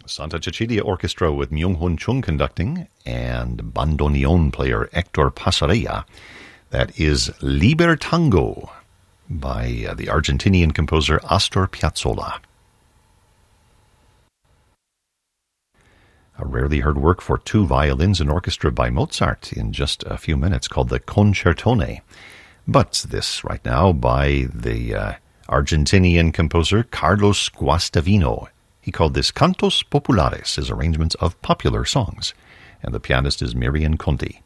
Santa Cecilia Orchestra with Myung-Hun Chung conducting and bandoneon player Hector Pasarella. That is Liber Tango by the Argentinian composer Astor Piazzolla. A rarely heard work for two violins and orchestra by Mozart in just a few minutes called the Concertone. But this right now by the Argentinian composer Carlos Guastavino. He called this Cantos Populares, his arrangements of popular songs. And the pianist is Miriam Conti.